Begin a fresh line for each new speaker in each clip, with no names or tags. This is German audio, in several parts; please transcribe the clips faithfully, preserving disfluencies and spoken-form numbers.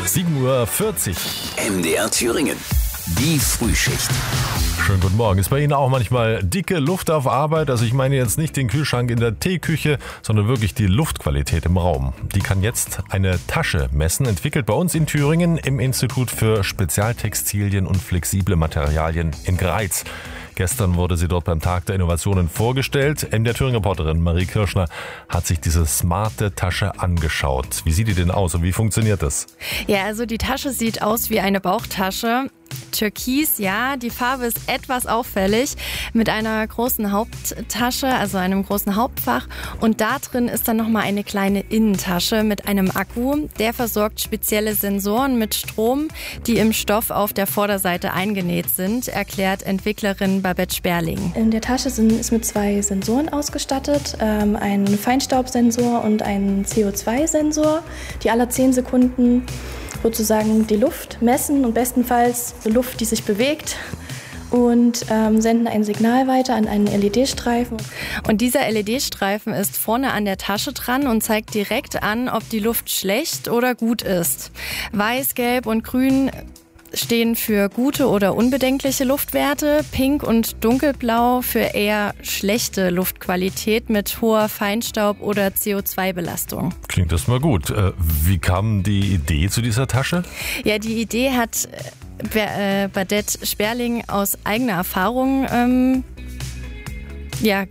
sieben Uhr vierzig.
M D R Thüringen. Die Frühschicht.
Schönen guten Morgen. Ist bei Ihnen auch manchmal dicke Luft auf Arbeit? Also ich meine jetzt nicht den Kühlschrank in der Teeküche, sondern wirklich die Luftqualität im Raum. Die kann jetzt eine Tasche messen, entwickelt bei uns in Thüringen im Institut für Spezialtextilien und flexible Materialien in Greiz. Gestern wurde sie dort beim Tag der Innovationen vorgestellt. M D R Thüringen-Reporterin Marie Kirschner hat sich diese smarte Tasche angeschaut. Wie sieht die denn aus und wie funktioniert das?
Ja, also die Tasche sieht aus wie eine Bauchtasche. Türkis, ja, die Farbe ist etwas auffällig, mit einer großen Haupttasche, also einem großen Hauptfach. Und da drin ist dann nochmal eine kleine Innentasche mit einem Akku. Der versorgt spezielle Sensoren mit Strom, die im Stoff auf der Vorderseite eingenäht sind, erklärt Entwicklerin Babette Sperling.
In der Tasche sind, ist mit zwei Sensoren ausgestattet, ähm, ein Feinstaubsensor und ein C O zwei Sensor, die alle zehn Sekunden sozusagen die Luft messen und bestenfalls die Luft, die sich bewegt, und ähm, senden ein Signal weiter an einen L E D-Streifen.
Und dieser L E D-Streifen ist vorne an der Tasche dran und zeigt direkt an, ob die Luft schlecht oder gut ist. Weiß, Gelb und Grün stehen für gute oder unbedenkliche Luftwerte, Pink und Dunkelblau für eher schlechte Luftqualität mit hoher Feinstaub- oder C O zwei Belastung.
Klingt das mal gut. Wie kam die Idee zu dieser Tasche?
Ja, die Idee hat Babette Sperling aus eigener Erfahrung ähm, ja,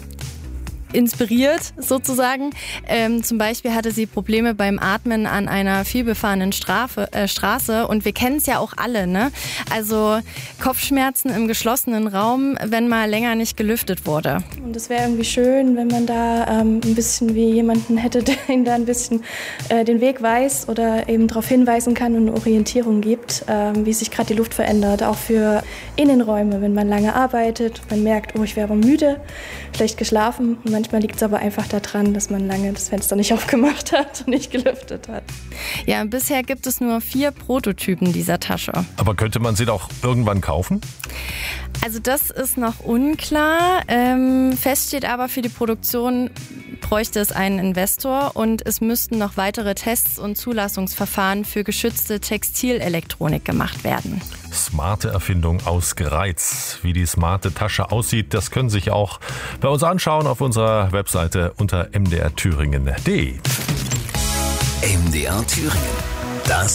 inspiriert sozusagen. Ähm, zum Beispiel hatte sie Probleme beim Atmen an einer vielbefahrenen Strafe, äh, Straße und wir kennen es ja auch alle, ne? Also Kopfschmerzen im geschlossenen Raum, wenn mal länger nicht gelüftet wurde.
Und es wäre irgendwie schön, wenn man da ähm, ein bisschen wie jemanden hätte, der ihnen da ein bisschen äh, den Weg weiß oder eben darauf hinweisen kann und eine Orientierung gibt, ähm, wie sich gerade die Luft verändert. Auch für Innenräume, wenn man lange arbeitet, man merkt, oh, ich wäre aber müde, schlecht geschlafen. Und manchmal liegt es aber einfach daran, dass man lange das Fenster nicht aufgemacht hat und nicht gelüftet hat.
Ja, bisher gibt es nur vier Prototypen dieser Tasche.
Aber könnte man sie doch irgendwann kaufen?
Also das ist noch unklar. Ähm, fest steht aber, für die Produktion bräuchte es einen Investor und es müssten noch weitere Tests und Zulassungsverfahren für geschützte Textilelektronik gemacht werden.
Smarte Erfindung aus Greiz. Wie die smarte Tasche aussieht, das können Sie sich auch bei uns anschauen auf unserer Webseite unter m d r thüringen punkt d e.
M D R Thüringen. Das